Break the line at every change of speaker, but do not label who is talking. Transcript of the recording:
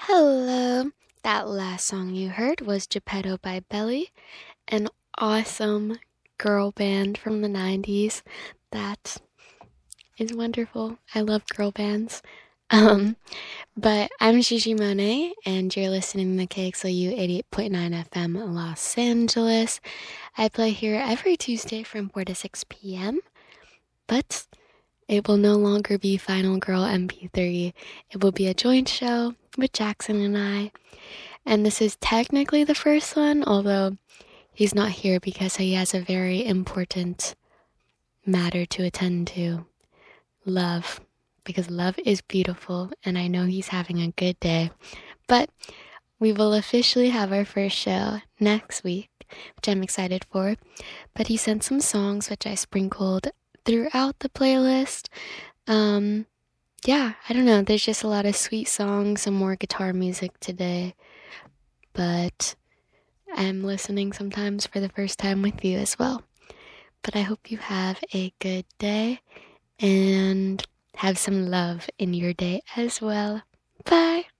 Hello. That last song you heard was Geppetto by Belly, an awesome girl band from the 90s. That is wonderful. I love girl bands. Um, but I'm Gigi Monet, and you're listening to KXLU 88.9 FM Los Angeles. I play here every Tuesday from 4 to 6 p.m., but it will no longer be Final Girl MP3. It will be a joint show with Jackson and I. And this is technically the first one, although he's not here because he has a very important matter to attend to. Love. Because love is beautiful, and I know he's having a good day. But we will officially have our first show next week, which I'm excited for. But he sent some songs, which I sprinkled throughout the playlist. Yeah, I don't know. There's just a lot of sweet songs and more guitar music today. But I'm listening sometimes for the first time with you as well. But I hope you have a good day and have some love in your day as well. Bye!